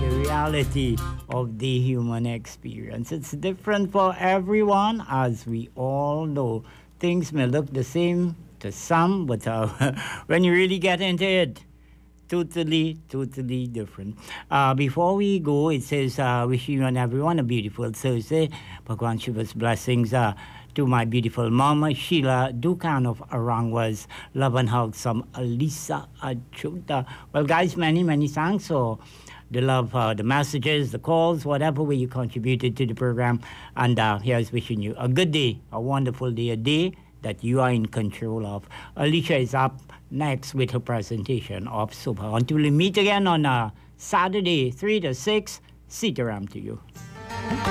the reality of the human experience. It's different for everyone, as we all know. Things may look the same to some, but when you really get into it, totally different. Before we go, it says, wishing you and everyone a beautiful Thursday. Bhagwan Shiva's blessings to my beautiful mama, Sheila Dukan of Arangwas. Love and hugs from Alisa Achuta. Well, guys, many thanks for the love, the messages, the calls, whatever way you contributed to the program. And here's wishing you a good day, a wonderful day, a day that you are in control of. Alicia is up next with her presentation of Super. Until we meet again on Saturday, 3 to 6, Sitaram to you.